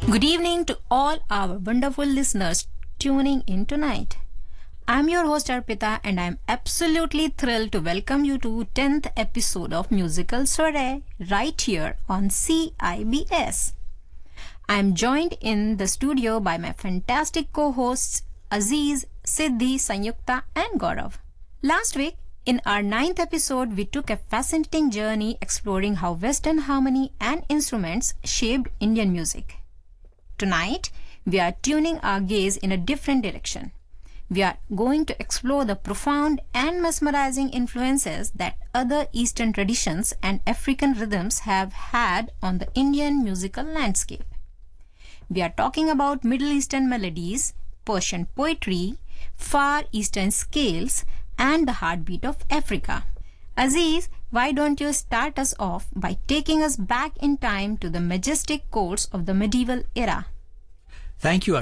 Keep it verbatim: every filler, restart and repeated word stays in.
Good evening to all our wonderful listeners tuning in tonight. I'm your host Arpita and I'm absolutely thrilled to welcome you to tenth episode of Musical Soiree right here on C I B S. I'm joined in the studio by my fantastic co-hosts Aziz, Siddhi, Sanyukta and Gaurav. Last week, in our ninth episode, we took a fascinating journey exploring how Western harmony and instruments shaped Indian music. Tonight, we are tuning our gaze in a different direction. We are going to explore the profound and mesmerizing influences that other Eastern traditions and African rhythms have had on the Indian musical landscape. We are talking about Middle Eastern melodies, Persian poetry, Far Eastern scales, and the heartbeat of Africa. Aziz, why don't you start us off by taking us back in time to the majestic chords of the medieval era? Thank you,